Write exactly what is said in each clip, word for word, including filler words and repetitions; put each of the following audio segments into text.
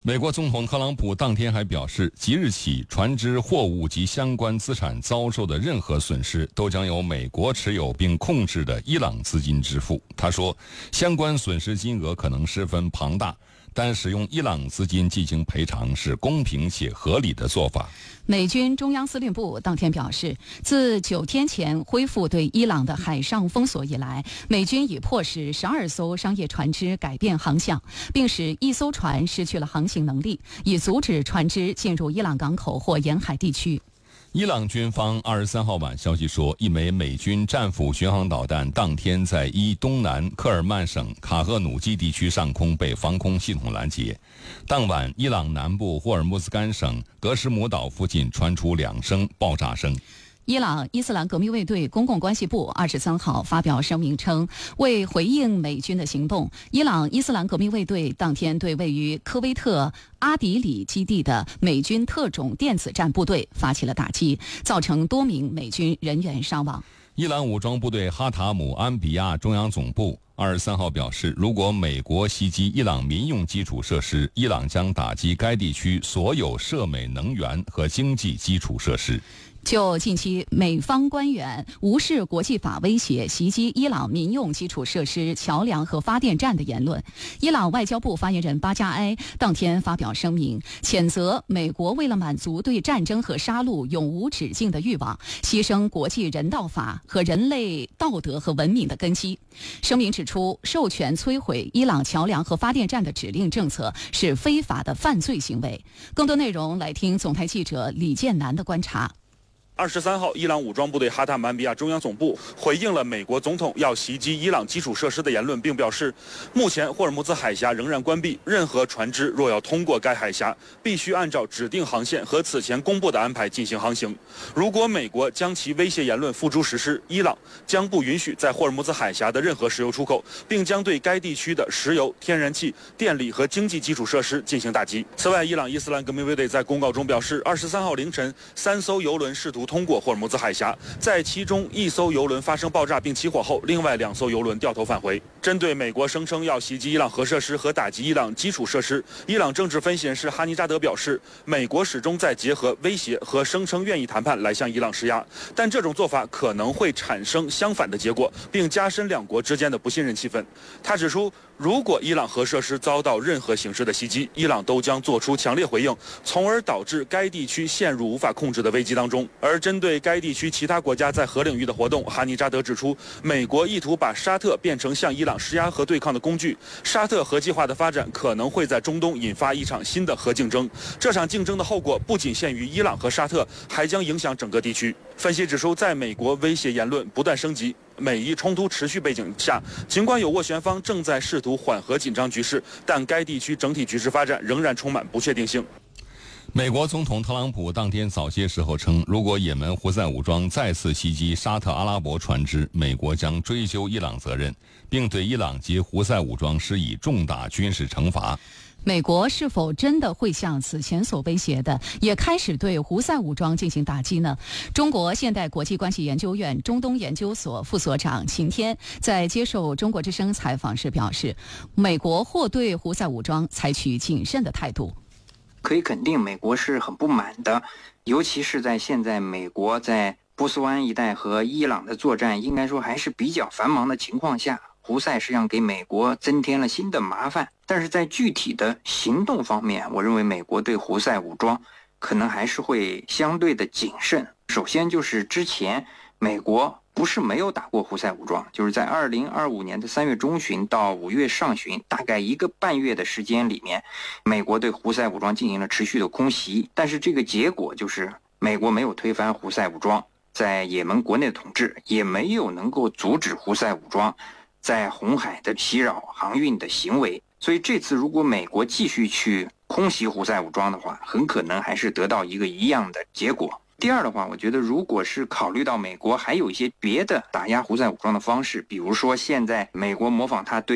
美国总统特朗普当天还表示，即日起，船只、货物及相关资产遭受的任何损失，都将由美国持有并控制的伊朗资金支付。他说，相关损失金额可能十分庞大，但使用伊朗资金进行赔偿是公平且合理的做法。 美军中央司令部当天表示，自九天前恢复对伊朗的海上封锁以来，美军已迫使十二艘商业船只改变航向，并使一艘船失去了航行能力，以阻止船只进入伊朗港口或沿海地区。 伊朗军方二十三号晚消息说，一枚美军战斧巡航导弹当天在伊东南科尔曼省卡赫努基地区上空被防空系统拦截。当晚，伊朗南部霍尔木兹干省格什姆岛附近传出两声爆炸声。 伊朗伊斯兰革命卫队公共关系部二十三号发表声明称，为回应美军的行动，伊朗伊斯兰革命卫队当天对位于科威特阿迪里基地的美军特种电子战部队发起了打击，造成多名美军人员伤亡。 伊朗武装部队哈塔姆安比亚中央总部二十三号表示，如果美国袭击伊朗民用基础设施，伊朗将打击该地区所有涉美能源和经济基础设施。 就近期美方官员无视国际法威胁袭击伊朗民用基础设施、桥梁和发电站的言论，伊朗外交部发言人巴加埃当天发表声明，谴责美国为了满足对战争和杀戮永无止境的欲望，牺牲国际人道法和人类道德和文明的根基。声明指出，授权摧毁伊朗桥梁和发电站的指令政策是非法的犯罪行为。更多内容来听总台记者李建南的观察。 二十三号，伊朗武装部队哈塔曼比亚中央总部回应了美国总统要袭击伊朗基础设施的言论，并表示，目前霍尔木兹海峡仍然关闭，任何船只若要通过该海峡，必须按照指定航线和此前公布的安排进行航行。如果美国将其威胁言论付诸实施，伊朗将不允许在霍尔木兹海峡的任何石油出口，并将对该地区的石油、天然气、电力和经济基础设施进行打击。此外，伊朗伊斯兰革命卫队在公告中表示，二十三号凌晨，三艘油轮试图通过霍尔木兹海峡，在其中一艘油轮发生爆炸并起火后，另外两艘油轮掉头返回。针对美国声称要袭击伊朗核设施和打击伊朗基础设施，伊朗政治分析人士哈尼扎德表示，美国始终在结合威胁和声称愿意谈判来向伊朗施压，但这种做法可能会产生相反的结果，并加深两国之间的不信任气氛。他指出，如果伊朗核设施遭到任何形式的袭击，伊朗都将做出强烈回应，从而导致该地区陷入无法控制的危机当中。而针对该地区其他国家在核领域的活动，哈尼扎德指出，美国意图把沙特变成向伊朗施压和对抗的工具。沙特核计划的发展可能会在中东引发一场新的核竞争，这场竞争的后果不仅限于伊朗和沙特，还将影响整个地区。分析指出，在美国威胁言论不断升级、美伊冲突持续背景下，尽管有斡旋方正在试图缓和紧张局势，但该地区整体局势发展仍然充满不确定性。 美国总统特朗普当天早些时候称，如果也门胡塞武装再次袭击沙特阿拉伯船只，美国将追究伊朗责任，并对伊朗及胡塞武装施以重大军事惩罚。 美国是否真的会像此前所威胁的，也开始对胡塞武装进行打击呢？中国现代国际关系研究院中东研究所副所长秦天在接受中国之声采访时表示，美国或对胡塞武装采取谨慎的态度。 可以肯定，美国是很不满的，尤其是在现在美国在波斯湾一带和伊朗的作战应该说还是比较繁忙的情况下，胡塞实际上给美国增添了新的麻烦。但是在具体的行动方面，我认为美国对胡塞武装可能还是会相对的谨慎。首先就是之前美国不是没有打过胡塞武装，就是在二零二五年的三月中旬到五月上旬，大概一个半月的时间里面，美国对胡塞武装进行了持续的空袭。但是这个结果就是美国没有推翻胡塞武装在也门国内的统治，也没有能够阻止胡塞武装在红海的袭扰航运的行为。所以这次如果美国继续去空袭胡塞武装的话，很可能还是得到一个一样的结果。第二的话，我觉得如果是考虑到美国还有一些别的打压胡塞武装的方式，比如说现在美国模仿他对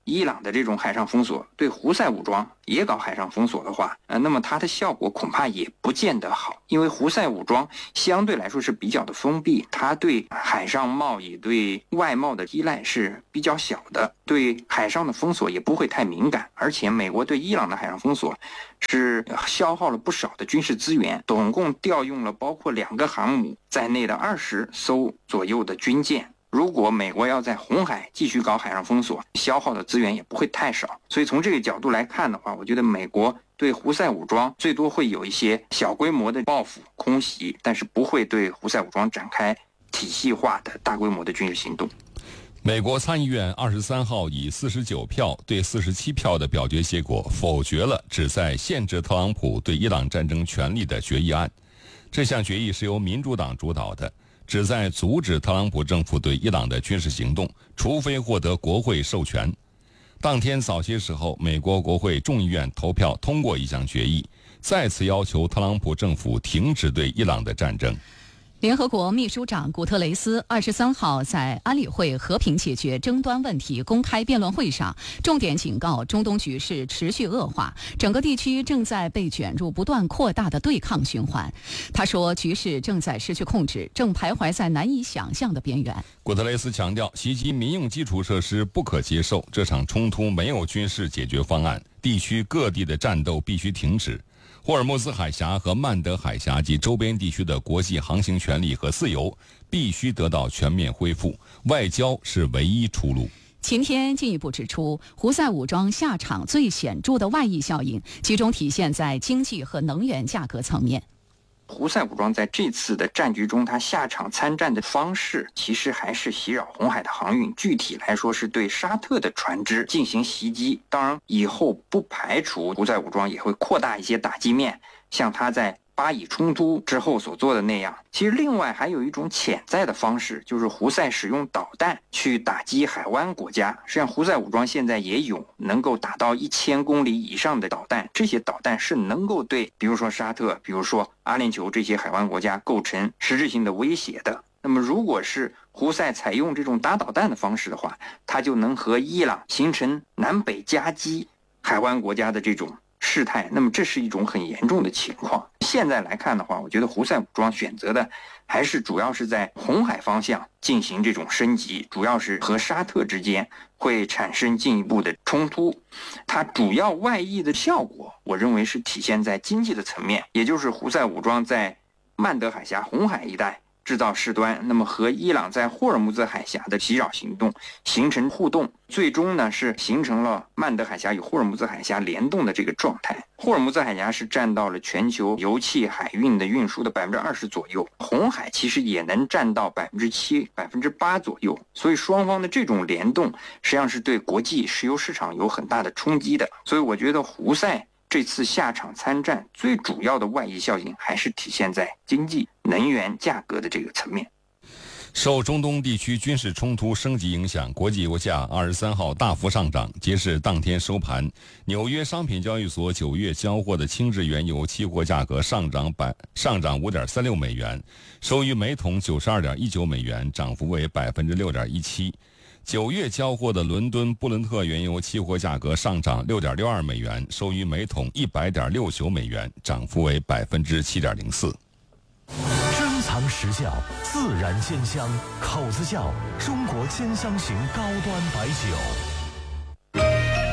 伊朗的这种海上封锁对胡塞武装也搞海上封锁的话，呃，那么它的效果恐怕也不见得好，因为胡塞武装相对来说是比较的封闭，它对海上贸易、对外贸的依赖是比较小的，对海上的封锁也不会太敏感，而且美国对伊朗的海上封锁是消耗了不少的军事资源，总共调用了包括两个航母在内的二十艘左右的军舰。如果美国要在红海继续搞海上封锁，消耗的资源也不会太少。所以从这个角度来看的话，我觉得美国对胡塞武装最多会有一些小规模的报复空袭，但是不会对胡塞武装展开体系化的大规模的军事行动。 美国参议院二十三号以四十九票对四十七票的表决结果否决了旨在限制特朗普对伊朗战争权利的决议案。这项决议是由民主党主导的，旨在阻止特朗普政府对伊朗的军事行动，除非获得国会授权。当天早些时候，美国国会众议院投票通过一项决议，再次要求特朗普政府停止对伊朗的战争。 联合国秘书长古特雷斯二十三号在安理会和平解决争端问题公开辩论会上，重点警告中东局势持续恶化，整个地区正在被卷入不断扩大的对抗循环。他说，局势正在失去控制，正徘徊在难以想象的边缘。 古特雷斯强调，袭击民用基础设施不可接受，这场冲突没有军事解决方案，地区各地的战斗必须停止。霍尔木兹海峡和曼德海峡及周边地区的国际航行权利和自由必须得到全面恢复，外交是唯一出路。 秦天进一步指出，胡塞武装下场最显著的外溢效应，集中体现在经济和能源价格层面。 胡塞武装在这次的战局中，他下场参战的方式其实还是袭扰红海的航运，具体来说是对沙特的船只进行袭击。当然，以后不排除胡塞武装也会扩大一些打击面，像他在巴以冲突之后所做的那样。其实另外还有一种潜在的方式，就是胡塞使用导弹去打击海湾国家。实际上胡塞武装现在也有能够打到一千公里以上的导弹，这些导弹是能够对比如说沙特、比如说阿联酋这些海湾国家构成实质性的威胁的。那么如果是胡塞采用这种打导弹的方式的话，它就能和伊朗形成南北夹击海湾国家的这种事态，那么这是一种很严重的情况。现在来看的话，我觉得胡塞武装选择的还是主要是在红海方向进行这种升级，主要是和沙特之间会产生进一步的冲突。它主要外溢的效果，我认为是体现在经济的层面，也就是胡塞武装在曼德海峡、红海一带制造事端，那么和伊朗在霍尔木兹海峡的袭扰行动形成互动，最终呢是形成了曼德海峡与霍尔木兹海峡联动的这个状态。霍尔木兹海峡是占到了全球油气海运的运输的百分之二十左右，红海其实也能占到百分之七、百分之八左右，所以双方的这种联动实际上是对国际石油市场有很大的冲击的。所以我觉得胡塞这次下场参战最主要的外溢效应还是体现在经济、能源价格的这个层面。 受中东地区军事冲突升级影响，国际油价二十三号大幅上涨。截至当天收盘，纽约商品交易所九月交货的轻质原油期货价格上涨百上涨五点三六美元，收于每桶九十二点一九美元，涨幅为百分之六点一七。九月交货的伦敦布伦特原油期货价格上涨六点六二美元，收于每桶一百点六九美元，涨幅为百分之七点零四。 珍藏实效，自然鲜香，口子窖中国兼香型高端白酒。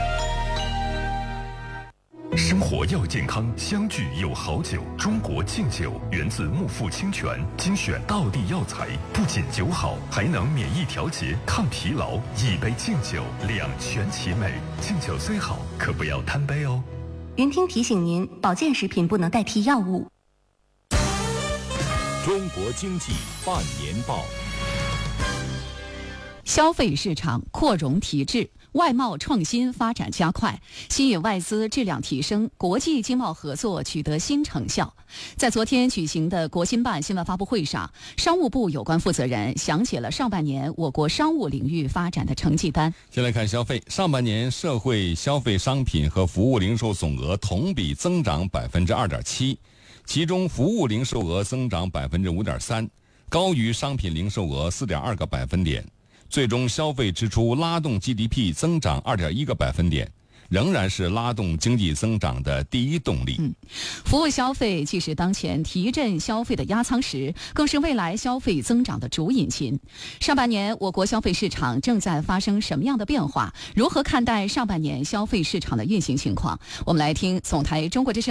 生活要健康，相聚有好酒。中国敬酒源自木富清泉，精选道地药材，不仅酒好，还能免疫调节、抗疲劳。一杯敬酒，两全其美。敬酒虽好，可不要贪杯哦。 云听提醒您，保健食品不能代替药物。 中国经济半年报。 消费市场扩容提质，外贸创新发展加快，吸引外资质量提升，国际经贸合作取得新成效。在昨天举行的国新办新闻发布会上，商务部有关负责人详写了上半年我国商务领域发展的成绩单。 先来看消费，上半年社会消费商品和服务零售总额同比增长百分之二点七，其中服务零售额增长百分之五点三，高于商品零售额四点二个百分点。 最终消费支出拉动 G D P 增长 二点一 个百分点，仍然是拉动经济增长的第一动力。 嗯，服务消费既是当前提振消费的压舱石，更是未来消费增长的主引擎。上半年我国消费市场正在发生什么样的变化？如何看待上半年消费市场的运行情况？我们来听总台中国之声